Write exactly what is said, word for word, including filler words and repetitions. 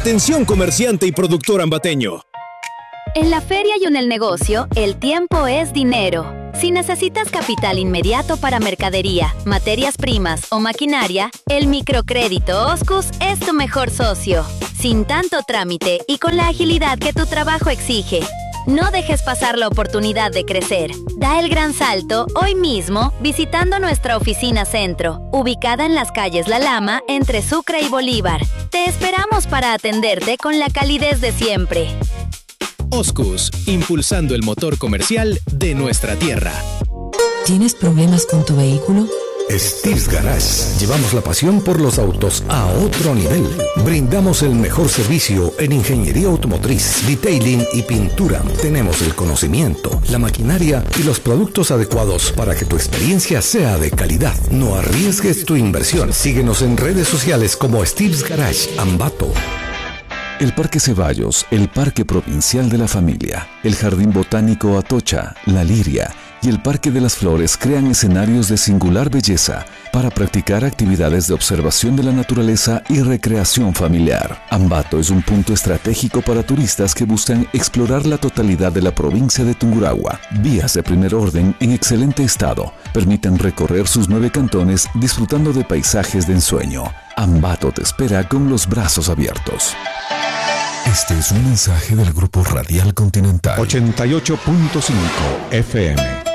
Atención comerciante y productor ambateño. En la feria y en el negocio, el tiempo es dinero. Si necesitas capital inmediato para mercadería, materias primas o maquinaria, el microcrédito Oscus es tu mejor socio. Sin tanto trámite y con la agilidad que tu trabajo exige. No dejes pasar la oportunidad de crecer. Da el gran salto hoy mismo visitando nuestra oficina centro, ubicada en las calles La Lama, entre Sucre y Bolívar. Te esperamos para atenderte con la calidez de siempre. Oscus, impulsando el motor comercial de nuestra tierra. ¿Tienes problemas con tu vehículo? Steve's Garage. Llevamos la pasión por los autos a otro nivel. Brindamos el mejor servicio en ingeniería automotriz, detailing y pintura. Tenemos el conocimiento, la maquinaria y los productos adecuados para que tu experiencia sea de calidad. No arriesgues tu inversión. Síguenos en redes sociales como Steve's Garage Ambato. El Parque Ceballos, el Parque Provincial de la Familia, el Jardín Botánico Atocha, La Liria y el Parque de las Flores crean escenarios de singular belleza para practicar actividades de observación de la naturaleza y recreación familiar. Ambato es un punto estratégico para turistas que buscan explorar la totalidad de la provincia de Tungurahua. Vías de primer orden en excelente estado permiten recorrer sus nueve cantones disfrutando de paisajes de ensueño. Ambato te espera con los brazos abiertos. Este es un mensaje del Grupo Radial Continental. ochenta y ocho punto cinco F M.